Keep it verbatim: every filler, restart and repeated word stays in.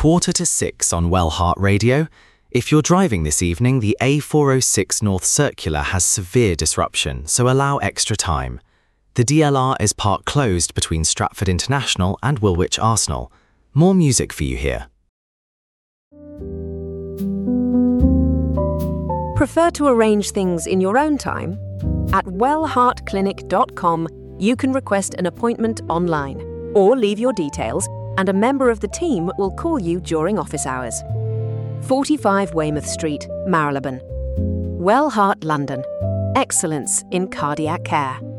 quarter to six on Wellheart Radio. If you're driving this evening, the A four oh six North Circular has severe disruption, so allow extra time. The D L R is part closed between Stratford International and Woolwich Arsenal. More music for you here. Prefer to arrange things in your own time? At wellheart clinic dot com, you can request an appointment online or leave your details, and a member of the team will call you during office hours. forty-five Weymouth Street, Marylebone. Wellheart London. Excellence in cardiac care.